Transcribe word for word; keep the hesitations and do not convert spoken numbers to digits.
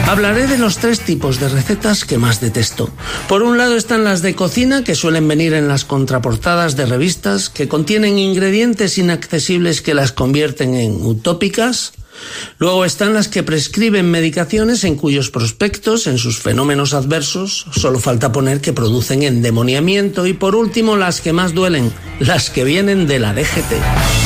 Hablaré de los tres tipos de recetas que más detesto. Por un lado están las de cocina, que suelen venir en las contraportadas de revistas, que contienen ingredientes inaccesibles que las convierten en utópicas. Luego están las que prescriben medicaciones en cuyos prospectos, en sus fenómenos adversos, solo falta poner que producen endemoniamiento. Y por último, las que más duelen, las que vienen de la D G T.